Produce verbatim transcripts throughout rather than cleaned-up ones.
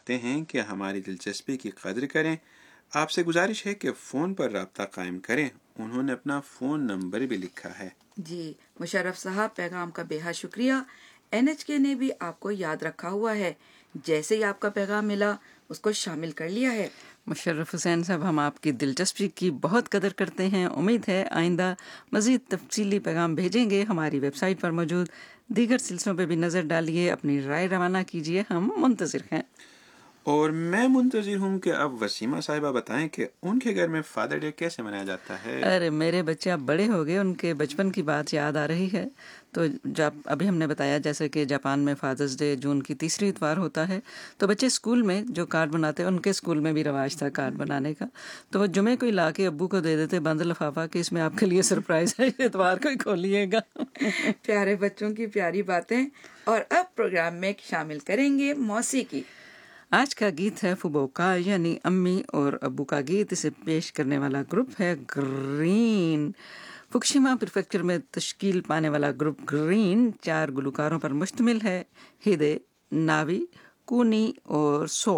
چاہتے ہیں کہ ہماری دلچسپی کی قدر کریں، آپ سے گزارش ہے کہ فون پر رابطہ قائم کریں۔ انہوں نے اپنا فون نمبر بھی لکھا ہے۔ جی مشرف صاحب، پیغام کا بے حد شکریہ۔ این ایچ کے نے بھی آپ کو یاد رکھا ہوا ہے، جیسے ہی آپ کا پیغام ملا اس کو شامل کر لیا ہے۔ مشرف حسین صاحب، ہم آپ کی دلچسپی کی بہت قدر کرتے ہیں۔ امید ہے آئندہ مزید تفصیلی پیغام بھیجیں گے۔ ہماری ویب سائٹ پر موجود دیگر سلسلوں پہ بھی نظر ڈالیے، اپنی رائے روانہ کیجیے، ہم منتظر ہیں۔ اور میں منتظر ہوں کہ اب وسیمہ صاحبہ بتائیں کہ ان کے گھر میں فادر ڈے کیسے منایا جاتا ہے۔ ارے میرے بچے اب بڑے ہو گئے، ان کے بچپن کی بات یاد آ رہی ہے۔ تو جب ابھی ہم نے بتایا جیسے کہ جاپان میں فادرز ڈے جون کی تیسری اتوار ہوتا ہے، تو بچے اسکول میں جو کارڈ بناتے ہیں، ان کے اسکول میں بھی رواج تھا کارڈ بنانے کا، تو وہ جمعے کو ہی لا کے ابو کو دے دیتے بند لفافہ کہ اس میں آپ کے لیے سرپرائز ہے، اتوار کو ہی کھولیے گا۔ پیارے بچوں کی پیاری باتیں، اور اب پروگرام میں شامل کریں گے موسیقی۔ آج کا گیت ہے فوبوکا، یعنی امی اور ابو کا گیت۔ اسے پیش کرنے والا گروپ ہے گرین۔ فکوشیما پریفیکچر میں تشکیل پانے والا گروپ گرین چار گلوکاروں پر مشتمل ہے: ہیدے، ناوی، کونی اور سو۔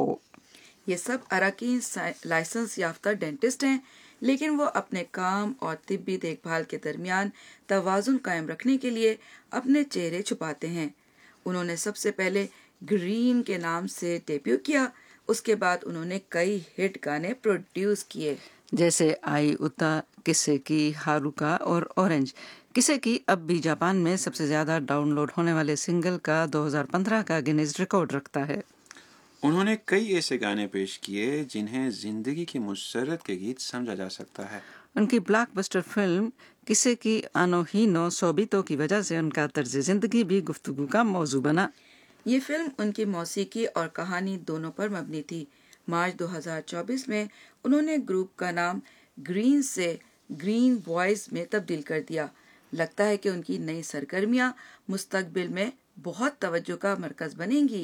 یہ سب اراکین لائسنس یافتہ ڈینٹسٹ ہیں، لیکن وہ اپنے کام اور طبی دیکھ بھال کے درمیان توازن قائم رکھنے کے لیے اپنے چہرے چھپاتے ہیں۔ انہوں نے سب سے پہلے گرین کے نام سے ڈیبیو کیا، اس کے بعد انہوں نے کئی ہٹ گانے پروڈیوس کیے، جیسے آئی اتا، کسے کی، ہاروکا اور اورنج۔ کسے کی اب بھی جاپان میں سب سے زیادہ ڈاؤن لوڈ ہونے والے سنگل کا دو ہزار پندرہ کا گینیز ریکارڈ رکھتا ہے۔ انہوں نے کئی ایسے گانے پیش کیے جنہیں زندگی کی مسرت کے گیت سمجھا جا سکتا ہے۔ ان کی بلاک بسٹر فلم کسے کی آنو ہینو سوبیتو کی وجہ سے ان کا طرز زندگی بھی گفتگو کا موضوع بنا۔ یہ فلم ان کی موسیقی اور کہانی دونوں پر مبنی تھی۔ مارچ دو ہزار چوبیس میں انہوں نے گروپ کا نام گرین سے گرین بوائز میں تبدیل کر دیا۔ لگتا ہے کہ ان کی نئی سرگرمیاں مستقبل میں بہت توجہ کا مرکز بنیں گی۔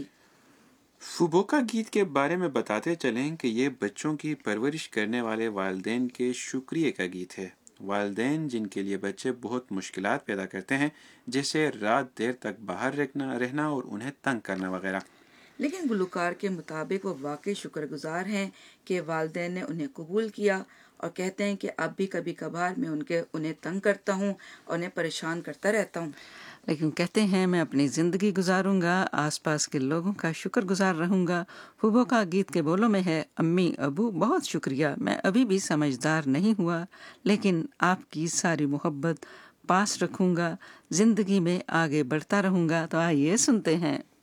فوبوکا گیت کے بارے میں بتاتے چلیں کہ یہ بچوں کی پرورش کرنے والے والدین کے شکریہ کا گیت ہے۔ والدین جن کے لیے بچے بہت مشکلات پیدا کرتے ہیں، جیسے رات دیر تک باہر رکھنا رہنا اور انہیں تنگ کرنا وغیرہ۔ لیکن گلوکار کے مطابق وہ واقعی شکر گزار ہیں کہ والدین نے انہیں قبول کیا، اور کہتے ہیں کہ اب بھی کبھی کبھار میں ان کے انہیں تنگ کرتا ہوں اور انہیں پریشان کرتا رہتا ہوں، لیکن کہتے ہیں میں اپنی زندگی گزاروں گا، آس پاس کے لوگوں کا شکر گزار رہوں گا۔ فوبوکا گیت کے بولوں میں ہے: امی ابو بہت شکریہ، میں ابھی بھی سمجھدار نہیں ہوا، لیکن آپ کی ساری محبت پاس رکھوں گا، زندگی میں آگے بڑھتا رہوں گا۔ تو آئیے سنتے ہیں۔